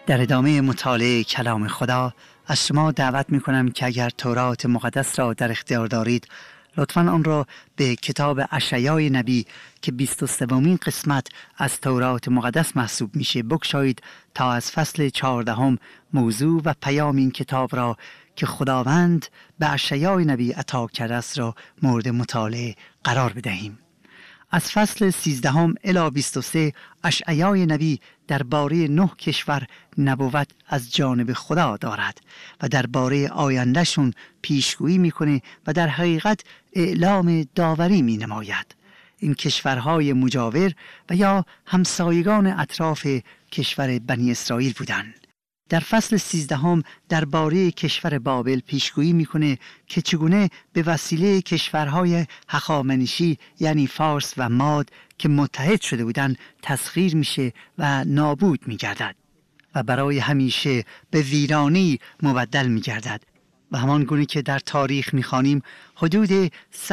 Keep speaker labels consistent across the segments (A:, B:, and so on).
A: در ادامه مطالعه کلام خدا از شما دعوت می کنم که اگر تورات مقدس را در اختیار دارید لطفاً آن را به کتاب اشعیای نبی که 23مین قسمت از تورات مقدس محسوب میشه بگشایید تا از فصل 14 موضوع و پیام این کتاب را که خداوند به اشعیای نبی عطا کرده است را مورد مطالعه قرار بدهیم. از فصل 13 الی 23 اشعیای نبی درباره 9 کشور نبوت از جانب خدا دارد و درباره آیندهشون پیشگویی میکنه و در حقیقت اعلام داوری مینماید. این کشورهای مجاور و یا همسایگان اطراف کشور بنی اسرائیل بودند. در فصل 13 درباره کشور بابل پیشگویی میکنه که چگونه به وسیله کشورهای هخامنشی یعنی فارس و ماد که متحد شده بودند تسخیر میشه و نابود میگردد و برای همیشه به ویرانی مبدل میگردد. و همان گونه که در تاریخ میخوانیم حدود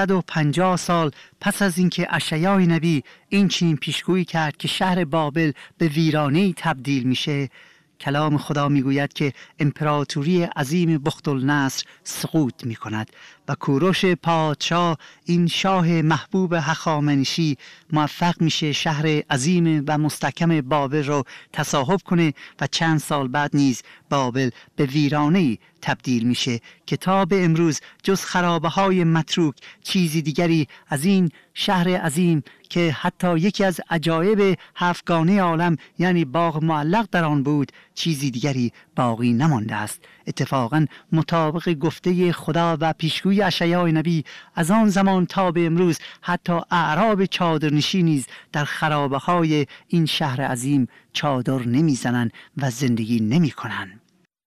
A: 150 سال پس از اینکه اشعیای نبی این چنین پیشگویی کرد که شهر بابل به ویرانی تبدیل میشه، کلام خدا میگوید که امپراتوری عظیم بختالنصر سقوط میکند و کوروش پادشاه این شاه محبوب هخامنشی موفق میشه شهر عظیم و مستحکم بابل رو تصاحب کنه و چند سال بعد نیز بابل به ویرانه‌ای تبدیل میشه که تا به امروز جز خرابه های متروک چیزی دیگری از این شهر عظیم که حتی یکی از عجایب هفتگانه عالم یعنی باغ معلق در آن بود چیزی دیگری باقی نمانده است. اتفاقا مطابق گفته خدا و پیشگویی اشعیای نبی از آن زمان تا به امروز حتی اعراب چادرنشین نیز در خرابه های این شهر عظیم چادر نمیزنند و زندگی نمی کنند.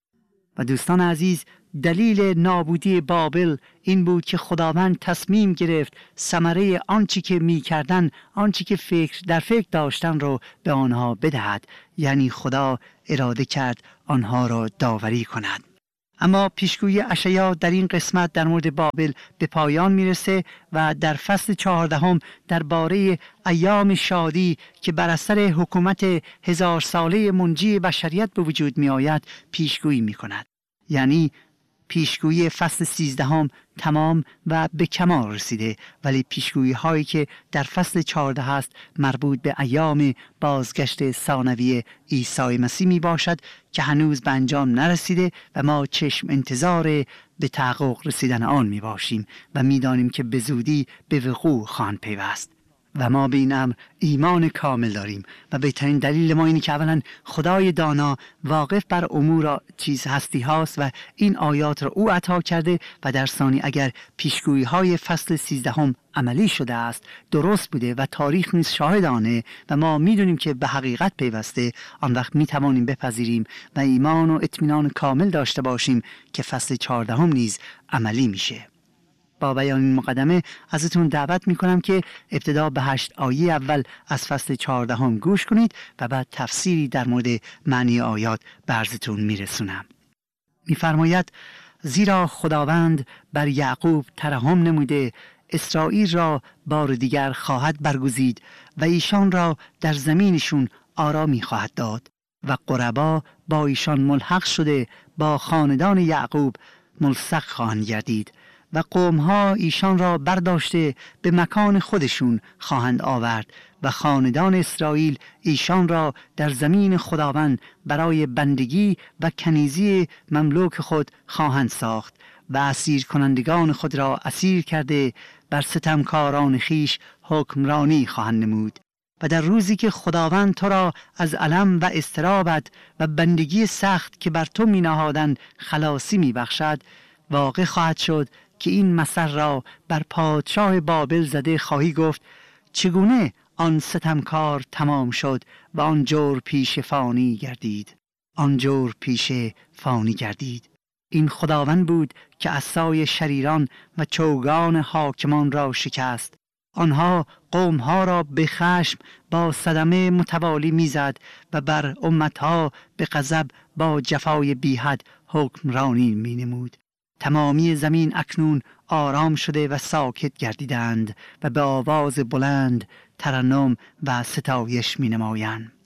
A: و دوستان عزیز، دلیل نابودی بابل این بود که خداوند تصمیم گرفت ثمره آنچه که می‌کردند، آنچه که در فکر داشتن رو به آنها بدهد، یعنی خدا اراده کرد آنها را داوری کند. اما پیشگویی اشعیا در این قسمت در مورد بابل به پایان میرسه و در فصل 14 درباره ایام شادی که بر اثر حکومت 1000 ساله منجی بشریت به وجود می آید پیشگویی می کند. یعنی پیشگویی فصل 13 تمام و به کمال رسیده، ولی پیشگویی هایی که در فصل 14 هست مربوط به ایام بازگشت ثانوی عیسی مسیح می باشد که هنوز به انجام نرسیده و ما چشم انتظار به تحقق رسیدن آن می باشیم و می دانیم که به زودی به وقوع خواهند پیوست. و ما به این امر ایمان کامل داریم و بهترین دلیل ما اینه که اولا خدای دانا واقف بر امور چیز هستی هاست و این آیات را او عطا کرده و در ثانی اگر پیشگویی های فصل 13 عملی شده است، درست بوده و تاریخ نیز شاهد آنه و ما میدونیم که به حقیقت پیوسته، آن وقت میتوانیم بپذیریم و ایمان و اطمینان کامل داشته باشیم که فصل 14 نیز عملی میشه. با بیان این مقدمه ازتون دعوت میکنم که ابتدا به 8 آیه اول از فصل 14 گوش کنید و بعد تفسیری در مورد معنی آیات برزتون میرسونم. میفرماید زیرا خداوند بر یعقوب ترحم نموده، اسرائیل را بار دیگر خواهد برگزید و ایشان را در زمینشون آرامی خواهد داد و غربا با ایشان ملحق شده با خاندان یعقوب ملصق خواهند گردید و قومها ایشان را برداشته به مکان خودشون خواهند آورد و خاندان اسرائیل ایشان را در زمین خداوند برای بندگی و کنیزی مملوک خود خواهند ساخت و اسیر کنندگان خود را اسیر کرده بر ستمکاران خیش حکمرانی خواهند نمود. و در روزی که خداوند تو را از الم و اضطرابت و بندگی سخت که بر تو می نهادند خلاصی می بخشد، واقع خواهد شد که این مثل را بر پادشاه بابل زده خواهی گفت چگونه آن ستمکار تمام شد و آن جور پیش فانی گردید. آن جور پیش فانی گردید. این خداوند بود که عصای شریران و چوگان حاکمان را شکست. آنها قومها را به خشم با صدمه متوالی میزد و بر امتها به غضب با جفای بیحد حکمرانی می نمود. تمامی زمین اکنون آرام شده و ساکت گردیدند و به آواز بلند ترنم و ستایش می نمایند.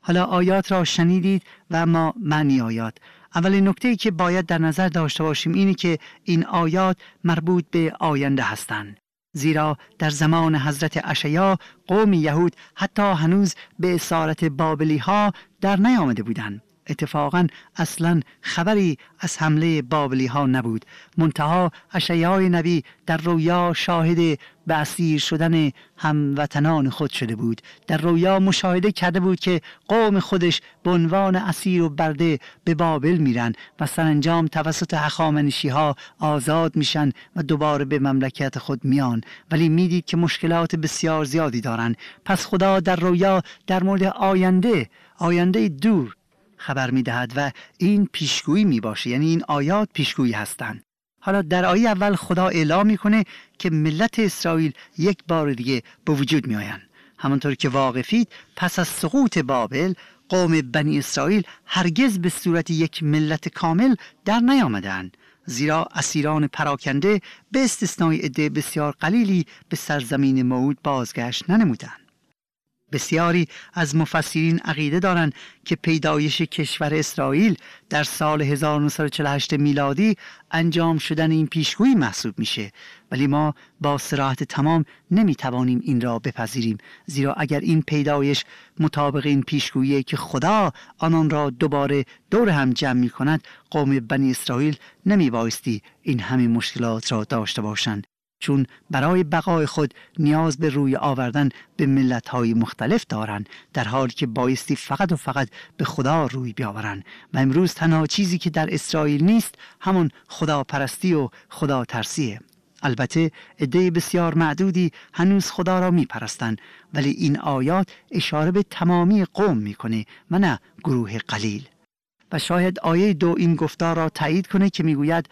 A: حالا آیات را شنیدید و اما معنی آیات. اولین نکته‌ای که باید در نظر داشته باشیم اینه که این آیات مربوط به آینده هستند. زیرا در زمان حضرت اشعیا قوم یهود حتی هنوز به اسارت بابلی ها در نیامده بودند. اتفاقا اصلا خبری از حمله بابلی ها نبود. منتها اشعیای نبی در رویا شاهد به اسیر شدن هموطنان خود شده بود. در رویا مشاهده کرده بود که قوم خودش به عنوان اسیر و برده به بابل میرن و سرانجام توسط هخامنشی ها آزاد میشن و دوباره به مملکت خود میان، ولی میدید که مشکلات بسیار زیادی دارن. پس خدا در رویا در مورد آینده دور خبر میدهد و این پیشگویی میباشه، یعنی این آیات پیشگویی هستند. حالا در آیه اول خدا اعلام میکنه که ملت اسرائیل یک بار دیگه به وجود میآیند. همونطور که واقفید پس از سقوط بابل قوم بنی اسرائیل هرگز به صورت یک ملت کامل در نیامدند، زیرا اسیران پراکنده به استثنای عده بسیار قلیلی به سرزمین موعود بازگشت ننمودند. بسیاری از مفسرین عقیده دارند که پیدایش کشور اسرائیل در سال 1948 میلادی انجام شدن این پیشگویی محسوب میشه، ولی ما با صراحت تمام نمیتوانیم این را بپذیریم، زیرا اگر این پیدایش مطابق این پیشگویی که خدا آنان را دوباره دور هم جمع میکند، قوم بنی اسرائیل نمیبایستی این همه مشکلات را داشته باشند، چون برای بقای خود نیاز به روی آوردن به ملت‌های مختلف دارند، در حالی که بایستی فقط و فقط به خدا روی بیاورند. و امروز تنها چیزی که در اسرائیل نیست همون خداپرستی و خدا ترسیه. البته عده بسیار معدودی هنوز خدا را میپرستند، ولی این آیات اشاره به تمامی قوم میکنه و نه گروه قلیل. و شاید آیه 2 این گفتار را تایید کنه که میگوید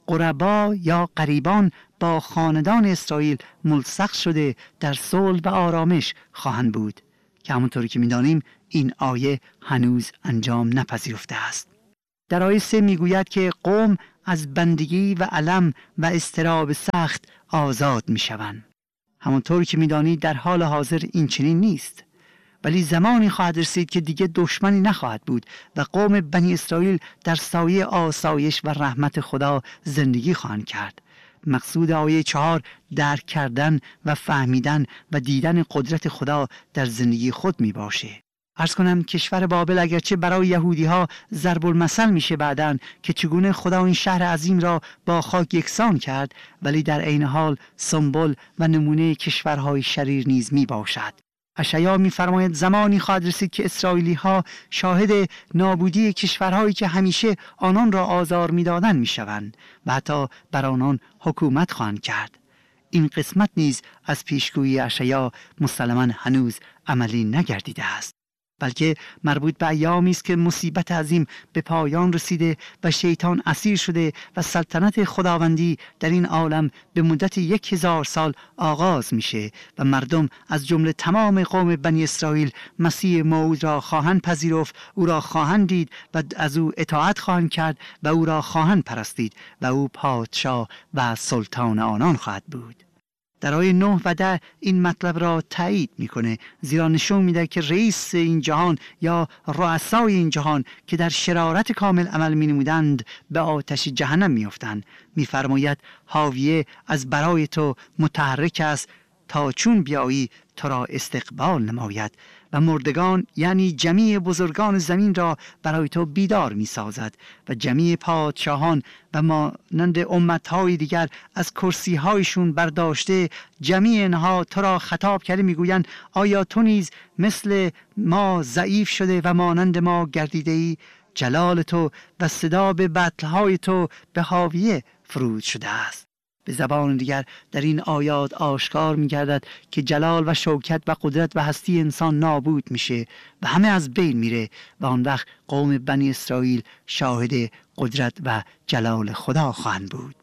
A: غربا یا غریبان با خاندان اسرائیل ملصق شده در صلح و آرامش خواهند بود، که همونطوری که می‌دانیم این آیه هنوز انجام نپذیرفته است. در آیه 3 میگوید که قوم از بندگی و الم و اضطراب سخت آزاد میشوند. همونطور که می‌دانید در حال حاضر این چنین نیست، ولی زمانی خواهد رسید که دیگه دشمنی نخواهد بود و قوم بنی اسرائیل در سایه آسایش و رحمت خدا زندگی خواهند کرد. مقصود آیه 4 درک کردن و فهمیدن و دیدن قدرت خدا در زندگی خود می باشه. عرض کنم کشور بابل اگرچه برای یهودی ها ضرب المثل میشه بعدن که چگونه خدا این شهر عظیم را با خاک یکسان کرد، ولی در عین حال سمبل و نمونه کشورهای شریر نیز می باشد. اشعیا می‌فرماید زمانی خواهد رسید که اسرائیلی ها شاهد نابودی کشورهایی که همیشه آنان را آزار می‌دادند می‌شوند و حتی بر آنان حکومت خواهند کرد. این قسمت نیز از پیشگویی اشعیا مسلماً هنوز عملی نگردیده است، بلکه مربوط به ایامی است که مصیبت عظیم به پایان رسیده و شیطان اسیر شده و سلطنت خداوندی در این عالم به مدت 1000 سال آغاز میشه و مردم از جمله تمام قوم بنی اسرائیل مسیح موعود را خواهند پذیرفت، او را خواهند دید و از او اطاعت خواهند کرد و او را خواهند پرستید و او پادشاه و سلطان آنان خواهد بود. در آیه 9 و 10 این مطلب را تایید میکنه، زیرا نشون میده که رئیس این جهان یا رؤسای این جهان که در شرارت کامل عمل مینمودند به آتش جهنم میافتند. میفرماید حاویه از برای تو متحرک است تا چون بیایی تو را استقبال نماید و مردگان یعنی جمیع بزرگان زمین را برای تو بیدار می سازد و جمیع پادشاهان و مانند امتهای دیگر از کرسی هایشون برداشته جمیع اینها تو را خطاب کرده میگویند آیا تو نیز مثل ما ضعیف شده و مانند ما گردیده ای؟ جلال تو و صدا به بطلهای تو به حاویه فرود شده است. به زبان دیگر در این آیات آشکار می‌گردد که جلال و شوکت و قدرت و هستی انسان نابود میشه و همه از بین میره و آن وقت قوم بنی اسرائیل شاهد قدرت و جلال خدا خواهند بود.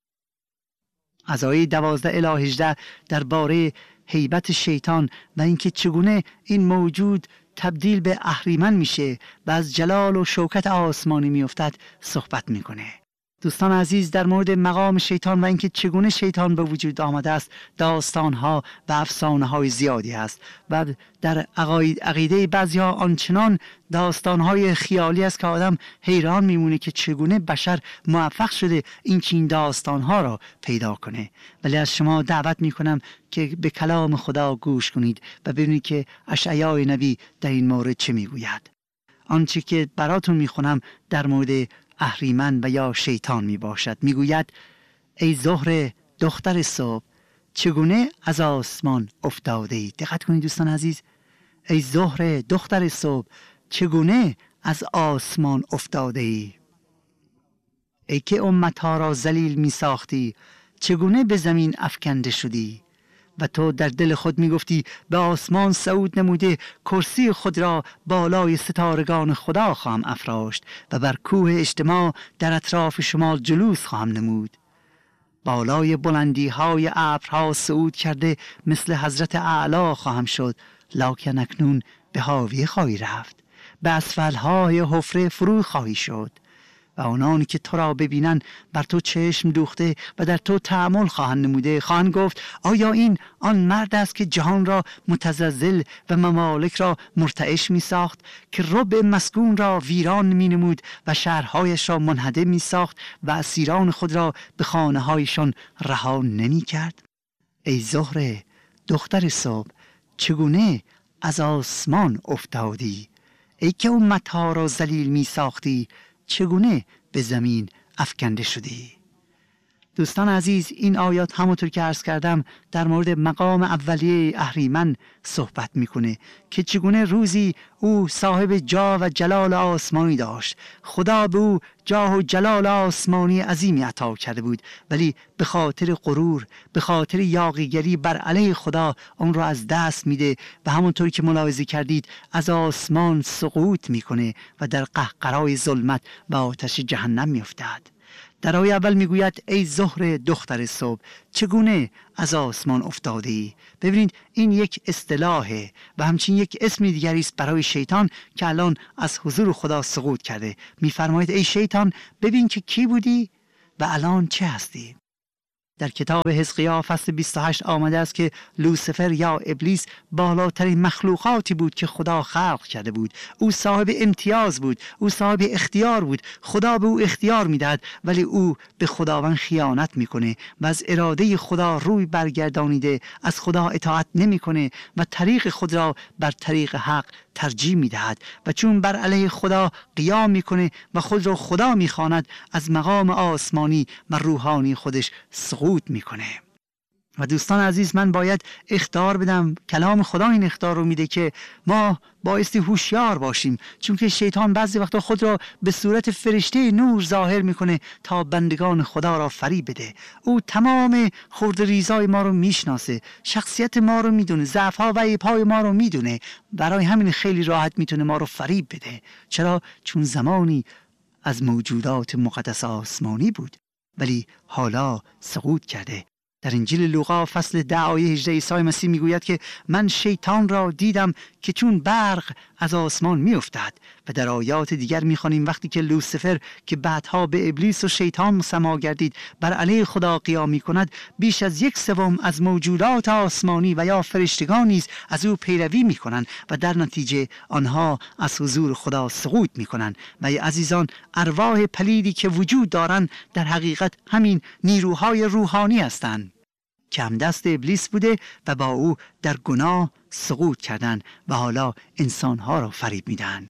A: از آیه 12 الی 18 درباره هیبت شیطان و اینکه چگونه این موجود تبدیل به اهریمن میشه و از جلال و شوکت آسمانی میافتد صحبت میکنه. دوستان عزیز، در مورد مقام شیطان و اینکه چگونه شیطان به وجود آمده است داستان‌ها و افسانه‌های زیادی است و در عقیده بعضی‌ها آنچنان داستان‌های خیالی است که آدم حیران میمونه که چگونه بشر موفق شده این داستان‌ها را پیدا کنه. ولی از شما دعوت می‌کنم که به کلام خدا گوش کنید و ببینید که اشعیا نبی در این مورد چه میگوید. آنچه که براتون میخونم در مورد اهریمن و یا شیطان می باشد. می گوید ای زهره دختر صبح چگونه از آسمان افتاده ای. دقت کنید دوستان عزیز، ای زهره دختر صبح چگونه از آسمان افتاده ای. ای که امتها را ذلیل می ساختی چگونه به زمین افکنده شدی. و تو در دل خود می گفتی به آسمان صعود نموده کرسی خود را بالای ستارگان خدا خواهم افراشت و بر کوه اجتماع در اطراف شمال جلوس خواهم نمود. بالای بلندی های ابرها صعود کرده مثل حضرت اعلی خواهم شد، لکن اکنون به هاویه خواهی رفت، به اسفل های حفره فرو خواهی شد و آنانی که تو را ببینن بر تو چشم دوخته و در تو تأمل خواهند نموده خواهند گفت آیا این آن مرد است که جهان را متزلزل و ممالک را مرتعش می ساخت، که ربع مسکون را ویران می نمود و شهرهایش را منهدم می ساخت و اسیران خود را به خانه هایشان رها نمی کرد. ای زهره دختر صبح چگونه از آسمان افتادی. ای که امتها را ذلیل می ساختی چگونه به زمین افکنده شدی. دوستان عزیز، این آیات همونطور که عرض کردم در مورد مقام اولیه اهریمن صحبت میکنه که چگونه روزی او صاحب جاه و جلال آسمانی داشت. خدا به او جاه و جلال آسمانی عظیمی عطا کرده بود، ولی به خاطر غرور، به خاطر یاغیگری بر علیه خدا اون را از دست میده و همونطور که ملاحظه کردید از آسمان سقوط میکنه و در قهقرای ظلمت و آتش جهنم میافتد. در آیه اول میگوید ای زهره دختر صبح چگونه از آسمان افتاده ای. ببینید این یک اصطلاحه و همچنین یک اسم دیگری است برای شیطان که الان از حضور خدا سقوط کرده. میفرماید ای شیطان ببین که کی بودی و الان چه هستی. در کتاب حزقیال فصل 28 آمده است که لوسیفر یا ابلیس بالاترین مخلوقاتی بود که خدا خلق کرده بود. او صاحب امتیاز بود، او صاحب اختیار بود. خدا به او اختیار میدهد ولی او به خداوند خیانت میکنه و از اراده خدا روی برگردانیده از خدا اطاعت نمیکنه و طریق خود را بر طریق حق ترجیح میدهد و چون بر علیه خدا قیام میکنه و خود را خدا میخواند از مقام آسمانی و روحانی خودش سقوط میکنه. و دوستان عزیز، من باید اخطار بدم، کلام خدا این اخطار رو میده که ما بایستی هوشیار باشیم، چون که شیطان بعضی وقتا خود را به صورت فرشته نور ظاهر میکنه تا بندگان خدا را فریب بده. او تمام خرد ریزای ما رو میشناسه، شخصیت ما رو میدونه، ضعف ها و عیب های ما رو میدونه، برای همین خیلی راحت میتونه ما رو فریب بده. چرا؟ چون زمانی از موجودات مقدس آسمانی بود ولی حالا سقوط کرده. در انجیل لوقا فصل 10 آیه 18 عیسی مسیح میگوید که من شیطان را دیدم که چون برق از آسمان میافتد. و در آیات دیگر میخوانیم وقتی که لوسیفر که بعدها به ابلیس و شیطان سما گردید بر علیه خدا قیام میکند، بیش از 1/3 از موجودات آسمانی و یا فرشتگان نیز از او پیروی میکنند و در نتیجه آنها از حضور خدا سقوط میکنند. و ای عزیزان، ارواح پلیدی که وجود دارند در حقیقت همین نیروهای روحانی هستند که هم دست ابلیس بوده و با او در گناه سقوط کردند و حالا انسانها را فریب میدن.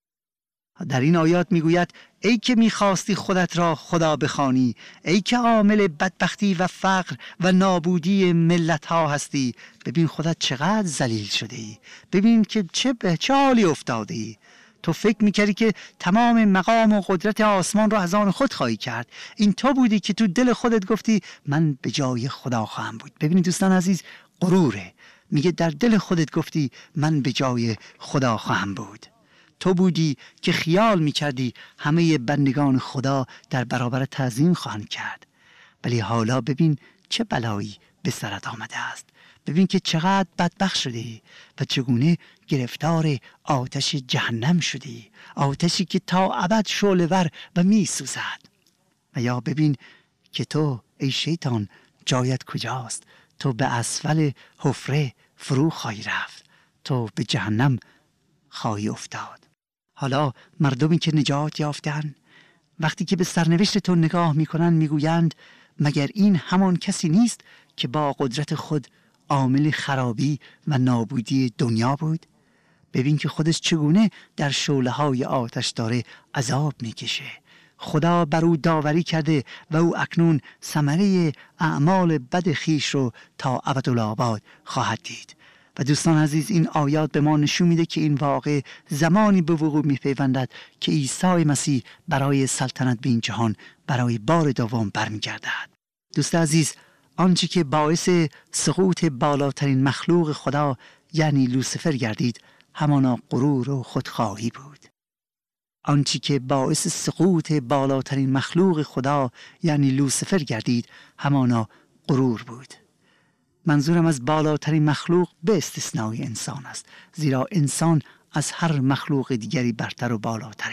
A: در این آیات میگوید ای که میخواستی خودت را خدا بخوانی، ای که عامل بدبختی و فقر و نابودی ملت ها هستی، ببین خودت چقدر ذلیل شده ای، ببین که چه حالی افتاده ای. تو فکر میکردی که تمام مقام و قدرت آسمان را از آن خود خواهی کرد. این تو بودی که تو دل خودت گفتی من به جای خدا خواهم بود. ببینید دوستان عزیز، غروره. میگه در دل خودت گفتی من به جای خدا خواهم بود. تو بودی که خیال میکردی همه بندگان خدا در برابر تعظیم خواهند کرد، ولی حالا ببین چه بلایی به سرت آمده است. ببین که چقدر بدبخت شدی و چگونه گرفتار آتش جهنم شدی، آتشی که تا ابد شعله‌ور و می سوزد. و یا ببین که تو ای شیطان جایت کجاست، تو به اسفل حفره فرو خواهی رفت، تو به جهنم خواهی افتاد. حالا مردمی که نجات یافتن وقتی که به سرنوشت تو نگاه میکنن میگویند مگر این همان کسی نیست که با قدرت خود عامل خرابی و نابودی دنیا بود؟ ببین که خودش چگونه در شعله‌های آتش داره عذاب میکشه. خدا بر او داوری کرده و او اکنون ثمره اعمال بد خیش رو تا ابدالآباد خواهد دید. و دوستان عزیز، این آیات به ما نشون میده که این واقع زمانی به وقوع میپیوندد که عیسی مسیح برای سلطنت به این جهان برای بار دوم برمیگردد. دوست عزیز، آنچه که باعث سقوط بالاترین مخلوق خدا یعنی لوسیفر گردید همانا غرور و خودخواهی بود. آنچه که باعث سقوط بالاترین مخلوق خدا یعنی لوسیفر گردید همانا غرور بود. منظورم از بالاترین مخلوق به استثنای انسان است، زیرا انسان از هر مخلوق دیگری برتر و بالاتره.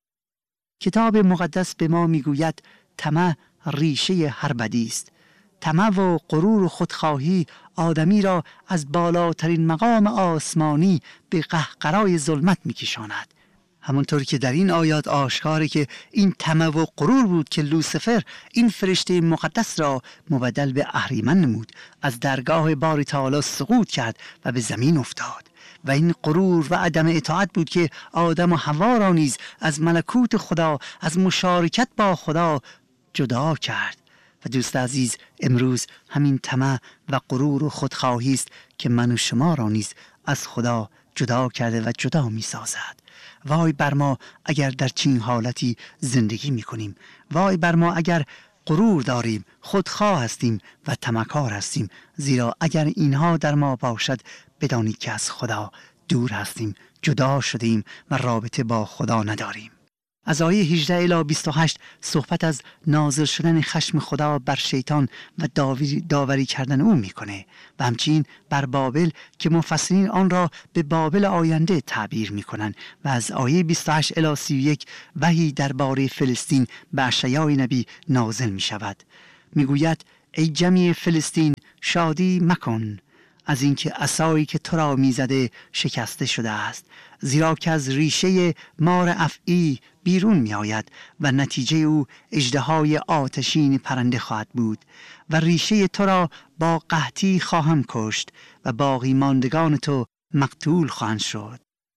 A: کتاب مقدس به ما میگوید طمع ریشه هر بدی است. طمع و غرور و خودخواهی آدمی را از بالاترین مقام آسمانی به قهقرای ظلمت میکشاند. همونطور که در این آیات آشکاره که این طمع و غرور بود که لوسیفر این فرشته مقدس را مبدل به اهریمن نمود، از درگاه باری تعالی سقوط کرد و به زمین افتاد. و این غرور و عدم اطاعت بود که آدم و حوا را نیز از ملکوت خدا، از مشارکت با خدا جدا کرد. و دوست عزیز، امروز همین طمع و غرور و خودخواهی است که من و شما را نیز از خدا جدا کرده و جدا می سازد. وای بر ما اگر در چنین حالتی زندگی می کنیم. وای بر ما اگر غرور داریم، خودخواه هستیم و طمعکار هستیم، زیرا اگر اینها در ما باشد بدانید که از خدا دور هستیم، جدا شدیم و رابطه با خدا نداریم. از آیه 18 الی 28 صحبت از نازل شدن خشم خدا بر شیطان و داوری کردن او میکنه و همچنین بر بابل که مفسرین آن را به بابل آینده تعبیر میکنن. و از آیه 28 الی 31 وحی درباره فلسطین به اشعیا نبی نازل میشود. میگوید ای جمعی فلسطین شادی مکن از اینکه عصایی که تو را میزده شکسته شده است، زیرا که از ریشه مار افعی بیرون می آید و نتیجه او اژدهای آتشین پرنده خواهد بود و ریشه تو را با قحطی خواهم کشت و باقی ماندگان تو مقتول خواهند شد.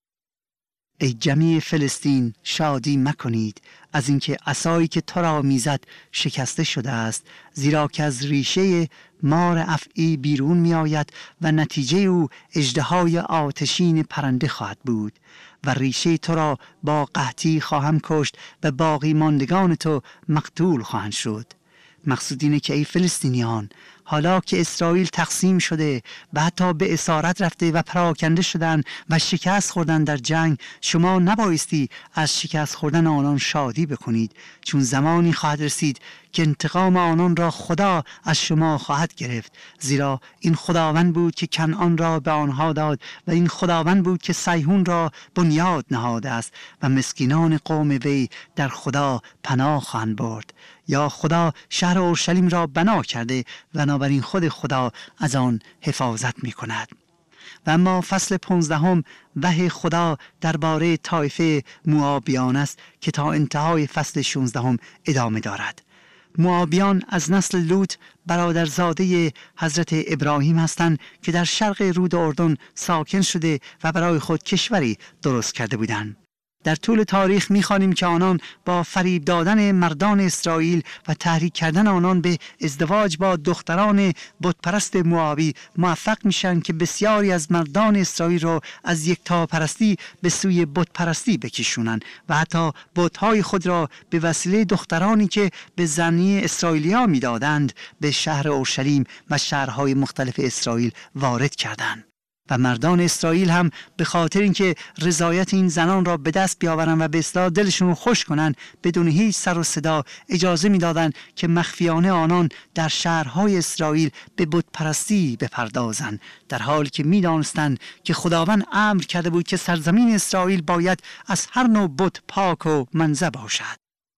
A: ای جمعی فلسطین شادی مکنید از اینکه عصایی که تو را میزد شکسته شده است، زیرا که از ریشه مار افعی بیرون می آید و نتیجه او اژدهای آتشین پرنده خواهد بود و ریشه تو را با قحطی خواهم کشت و باقی ماندگان تو مقتول خواهند شد. مقصود اینه که ای فلسطینیان، حالا که اسرائیل تقسیم شده و حتی به اسارت رفته و پراکنده شدن و شکست خوردن در جنگ، شما نبایستی از شکست خوردن آنان شادی بکنید، چون زمانی خواهد رسید که انتقام آنان را خدا از شما خواهد گرفت، زیرا این خداوند بود که کنعان را به آنها داد و این خداوند بود که صیهون را بنیاد نهاده است و مسکینان قوم وی در خدا پناه خواهند برد. یا خدا شهر اورشلیم را بنا کرده و بنابراین خود خدا از آن حفاظت می کند. و اما فصل 15 وحی خدا درباره طایفه موآبیان است که تا انتهای فصل 16 ادامه دارد. موآبیان از نسل لوط برادرزاده حضرت ابراهیم هستند که در شرق رود اردن ساکن شده و برای خود کشوری درست کرده بودند. در طول تاریخ می‌خوانیم که آنان با فریب دادن مردان اسرائیل و تحریک کردن آنان به ازدواج با دختران بتپرست موآبی موفق میشن که بسیاری از مردان اسرائیل را از یکتاپرستی به سوی بتپرستی بکشونن و حتی بت‌های خود را به وسیله دخترانی که به زنی اسرائیلی‌ها میدادند به شهر اورشلیم و شهرهای مختلف اسرائیل وارد کردند. و مردان اسرائیل هم به خاطر اینکه رضایت این زنان را به دست بیاورن و به اصطلاح دلشون رو خوش کنن، بدون هیچ سر و صدا اجازه میدادن که مخفیانه آنان در شهرهای اسرائیل به بت پرستی بپردازند، در حالی که میدانستند که خداوند امر کرده بود که سرزمین اسرائیل باید از هر نوع بت پاک و منزه باشد.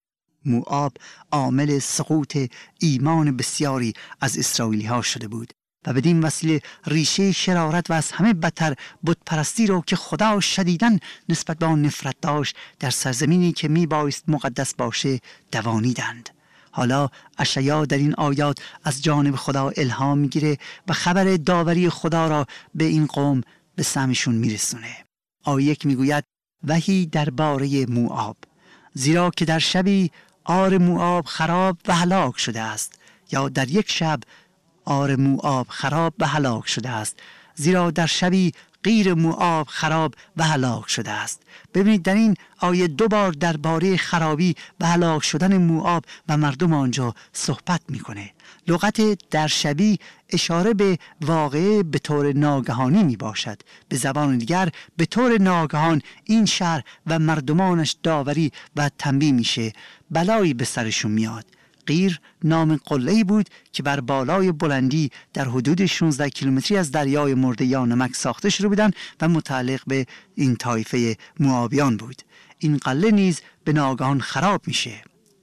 A: موآب عامل سقوط ایمان بسیاری از اسرائیلی ها شده بود و بدین وسیله ریشه شرارت و از همه بدتر بتپرستی رو که خدا شدیداً نسبت به آن نفرت داشت در سرزمینی که می بایست مقدس باشه دوانیدند. حالا اشعیا در این آیات از جانب خدا الهام میگیره و خبر داوری خدا را به این قوم به سمعشون میرسونه. آیه 1 میگوید وحی درباره موآب، زیرا که در شبی عار موآب خراب و هلاک شده است، یا در یک شب عار موآب خراب و هلاک شده است، زیرا در شبی غیر موآب خراب و هلاک شده است. ببینید در این آیه 2 بار درباره خرابی و هلاک شدن موآب و مردم آنجا صحبت میکنه. لغت در شبی اشاره به واقعه به طور ناگهانی می باشد. به زبان دیگر به طور ناگهان این شهر و مردمانش داوری و تنبیه میشه، بلایی به سرشون میاد. قیر نام قله‌ای بود که بر بالای بلندی در حدود 16 کیلومتری از دریای مرده یا نمک ساخته شده بودند و متعلق به این طایفه موآبیان بود. این قلعه نیز به ناگهان خراب میشه.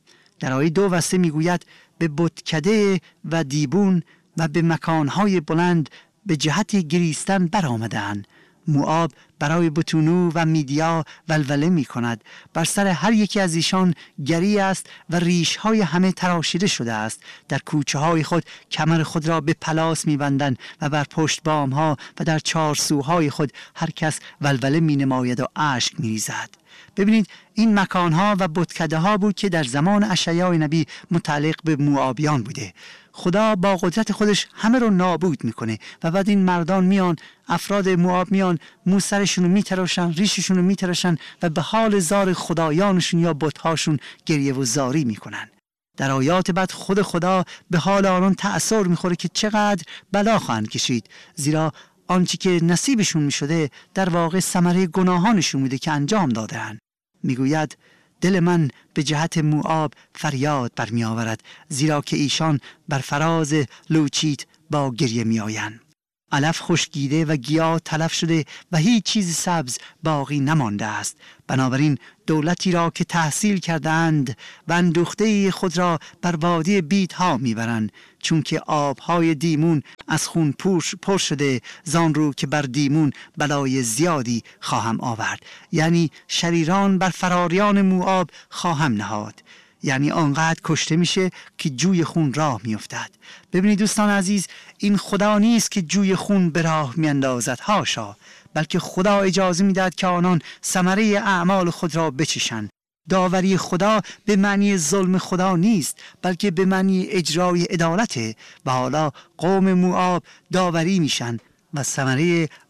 A: در آیه 2 و 3 میگوید به بتکده و دیبون و به مکانهای بلند به جهت گریستن برآمدند. موآب برای بتونو و میدیا ولوله می کند. بر سر هر یکی از ایشان گری است و ریش‌های همه تراشیده شده است. در کوچه های خود کمر خود را به پلاس می بندند و بر پشت بام ها و در چارسوهای خود هر کس ولوله می نماید و اشک می ریزد. ببینید این مکانها و بتکده ها بود که در زمان اشعیا نبی متعلق به موآبیان بوده. خدا با قدرت خودش همه رو نابود میکنه و بعد این مردان میان، افراد موآب میان، موسرشون رو میتراشن، ریششون رو میتراشن و به حال زار خدایانشون یا بتهاشون گریه و زاری میکنن. در آیات بعد خود خدا به حال آنان تأثیر میخوره که چقدر بلا خواهند کشید، زیرا آنچه که نصیبشون میشده در واقع ثمره گناهانشون بوده که انجام دادن. میگوید دل من به جهت موآب فریاد برمی آورد، زیرا که ایشان بر فراز لوچیت با گریه می آیند. علف خشکیده و گیاه تلف شده و هیچ چیز سبز باقی نمانده است. بنابراین دولتی را که تحصیل کردند و اندوخته خود را بر وادی بیت ها میبرند، چون که آبهای دیمون از خون پر شده، زان رو که بر دیمون بلای زیادی خواهم آورد. یعنی شریران بر فراریان موآب خواهم نهاد. یعنی آنقدر کشته میشه که جوی خون راه میافتد. ببینید دوستان عزیز، این خدا نیست که جوی خون به راه میاندازد، هاشا، بلکه خدا اجازه میدهد که آنان ثمره اعمال خود را بچشند. داوری خدا به معنی ظلم خدا نیست، بلکه به معنی اجرای عدالته و حالا قوم موآب داوری میشن و ثمره